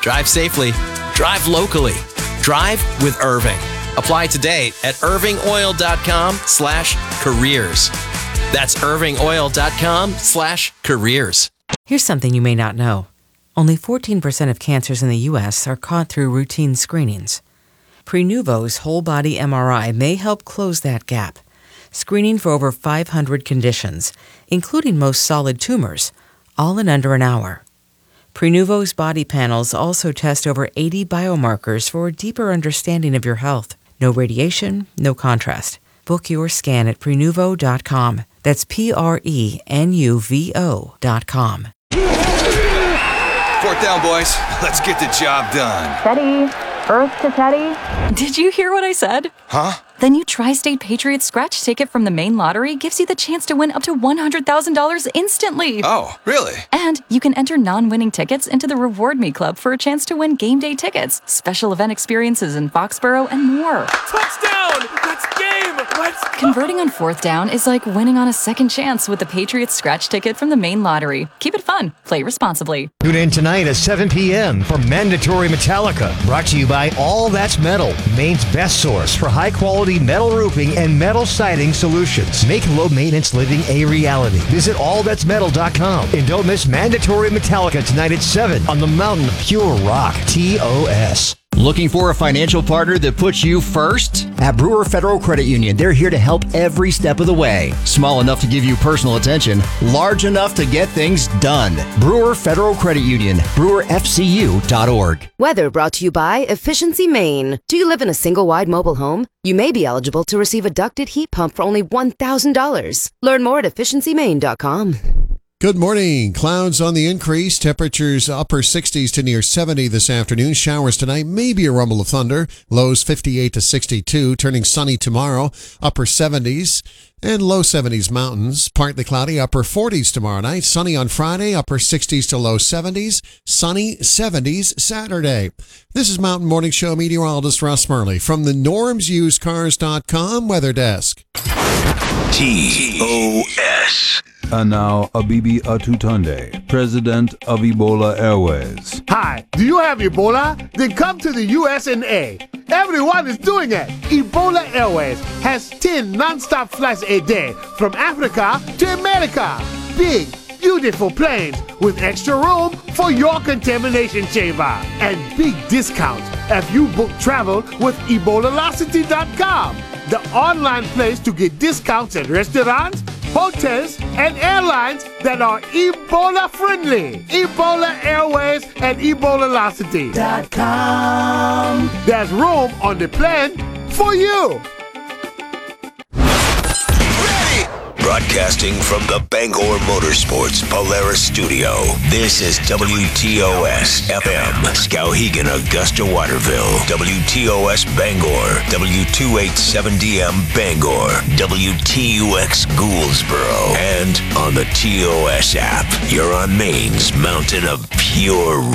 Drive safely. Drive locally. Drive with Irving. Apply today at irvingoil.com/careers. That's irvingoil.com/careers. Here's something you may not know. Only 14% of cancers in the U.S. are caught through routine screenings. Prenuvo's whole-body MRI may help close that gap, screening for over 500 conditions, including most solid tumors, all in under an hour. Prenuvo's body panels also test over 80 biomarkers for a deeper understanding of your health. No radiation, no contrast. Book your scan at Prenuvo.com. That's Prenuvo.com. Fourth down, boys. Let's get the job done. Teddy. Earth to Teddy. Did you hear what I said? Huh? The new Tri-State Patriots scratch ticket from the main lottery gives you the chance to win up to $100,000 instantly. Oh, really? And you can enter non-winning tickets into the Reward Me Club for a chance to win game day tickets, special event experiences in Foxborough, and more. Touchdown! Let's game! Let's go! Converting on fourth down is like winning on a second chance with the Patriots scratch ticket from the main lottery. Keep it fun. Play responsibly. Tune in tonight at 7 p.m. for Mandatory Metallica, brought to you by All That's Metal, Maine's best source for high-quality metal roofing and metal siding solutions. Make low-maintenance living a reality. Visit allthat'smetal.com and don't miss Mandatory Metallica tonight at 7 on the Mountain of Pure Rock, TOS. Looking for a financial partner that puts you first? At Brewer Federal Credit Union, they're here to help every step of the way. Small enough to give you personal attention, large enough to get things done. Brewer Federal Credit Union, brewerfcu.org. Weather brought to you by Efficiency Maine. Do you live in a single-wide mobile home? You may be eligible to receive a ducted heat pump for only $1,000. Learn more at efficiencymaine.com. Good morning. Clouds on the increase. Temperatures upper 60s to near 70 this afternoon. Showers tonight. Maybe a rumble of thunder. Lows 58 to 62. Turning sunny tomorrow. Upper 70s and low 70s mountains. Partly cloudy. Upper 40s tomorrow night. Sunny on Friday. Upper 60s to low 70s. Sunny 70s Saturday. This is Mountain Morning Show meteorologist Russ Murley from the NormsUseCars.com Weather Desk. TOS. And now, Abibi Atutunde, president of Ebola Airways. Hi, do you have Ebola? Then come to the USNA. Everyone is doing it. Ebola Airways has 10 non-stop flights a day from Africa to America. Big, beautiful planes with extra room for your contamination chamber. And big discounts if you book travel with Ebolvelocity.com, the online place to get discounts at restaurants, hotels, and airlines that are Ebola friendly. Ebola Airways and Ebolvelocity.com. There's room on the plane for you. Broadcasting from the Bangor Motorsports Polaris Studio, this is WTOS FM, Skowhegan, Augusta, Waterville, WTOS Bangor, W287DM Bangor, WTUX Gouldsboro, and on the TOS app. You're on Maine's mountain of pure